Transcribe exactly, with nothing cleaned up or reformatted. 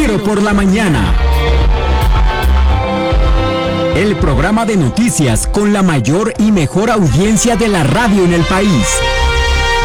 Tiro por la Mañana. El programa de noticias con la mayor y mejor audiencia de la radio en el país.